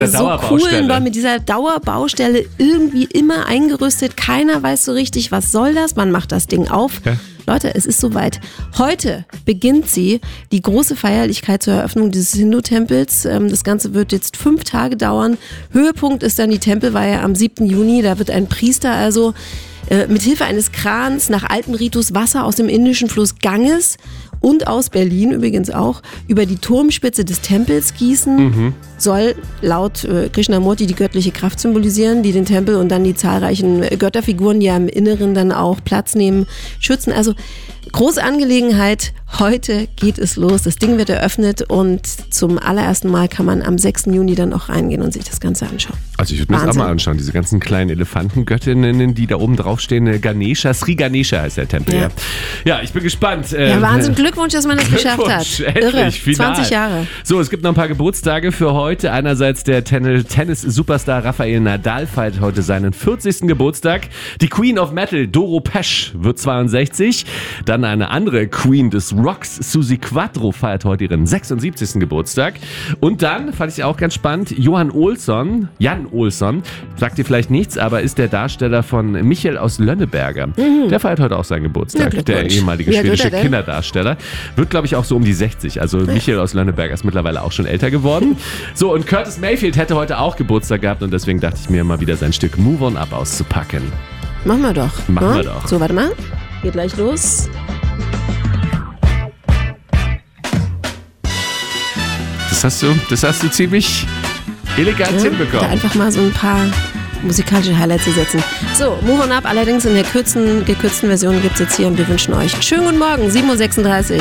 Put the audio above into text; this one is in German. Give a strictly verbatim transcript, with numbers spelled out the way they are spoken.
so coolen Bau mit dieser Dauerbaustelle irgendwie immer eingerüstet. Keiner weiß so richtig, was soll das? Man macht das Ding auf. Ja. Leute, es ist soweit. Heute beginnt sie, die große Feierlichkeit zur Eröffnung dieses Hindu-Tempels. Das Ganze wird jetzt fünf Tage dauern. Höhepunkt ist dann die Tempelweihe am siebten Juni. Da wird ein Priester also äh, mit Hilfe eines Krans nach altem Ritus Wasser aus dem indischen Fluss Ganges und aus Berlin übrigens auch über die Turmspitze des Tempels gießen. Mhm. Soll laut äh, Krishnamurti die göttliche Kraft symbolisieren, die den Tempel und dann die zahlreichen Götterfiguren, die ja im Inneren dann auch Platz nehmen, schützen. Also große Angelegenheit. Heute geht es los. Das Ding wird eröffnet und zum allerersten Mal kann man am sechsten Juni dann auch reingehen und sich das Ganze anschauen. Also ich würde mir das auch mal anschauen. Diese ganzen kleinen Elefantengöttinnen, die da oben draufstehen. Ganesha, Sri Ganesha heißt der Tempel. Ja, ja. ja ich bin gespannt. Ja, Wahnsinn. Glückwunsch, dass man das geschafft hat. Irre. Final. zwanzig Jahre. So, es gibt noch ein paar Geburtstage für heute. Einerseits der Tennis-Superstar Rafael Nadal feiert heute seinen vierzigsten Geburtstag. Die Queen of Metal, Doro Pesch, wird zweiundsechzig. Dann eine andere Queen des Rocks, Suzi Quatro, feiert heute ihren sechsundsiebzigsten Geburtstag. Und dann, fand ich auch ganz spannend, Johan Olsson, Jan Olsson, sagt dir vielleicht nichts, aber ist der Darsteller von Michael aus Lönneberger. Mhm. Der feiert heute auch seinen Geburtstag. Ja, der ehemalige schwedische Kinderdarsteller. Wird, glaube ich, auch so um die sechzig. Also Michael aus Lönneberger ist mittlerweile auch schon älter geworden. So, und Curtis Mayfield hätte heute auch Geburtstag gehabt und deswegen dachte ich mir mal wieder sein Stück Move On Up auszupacken. Machen wir doch. Machen ja? wir doch. So, warte mal. Geht gleich los. Das hast du, das hast du ziemlich elegant ja, hinbekommen. Da einfach mal so ein paar musikalische Highlights zu setzen. So, Move On Up, allerdings in der kürzen, gekürzten Version gibt es jetzt hier und wir wünschen euch einen schönen guten Morgen, sieben Uhr sechsunddreißig.